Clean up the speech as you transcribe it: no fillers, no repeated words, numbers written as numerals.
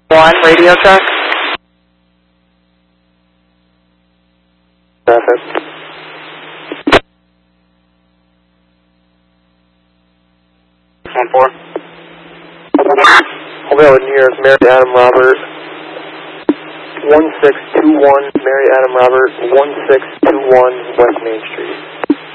1, radio check. Traffic. 1-4. O'Malley, New York, Mary Adam Robert, 1621, Mary Adam Robert, 1621 West Main Street.